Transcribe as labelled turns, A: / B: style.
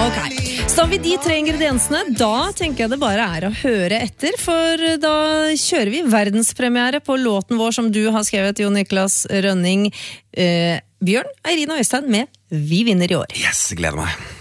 A: Ok, så da har vi de 3 ingrediensene. Da tenker jeg det bare å høre etter, for da kjører vi verdenspremiere på låten vår som du har skrevet, Jon Niklas Rønning. Bjørn, Eirin og Øystein med Vi vinner i år.
B: Yes, gleder meg.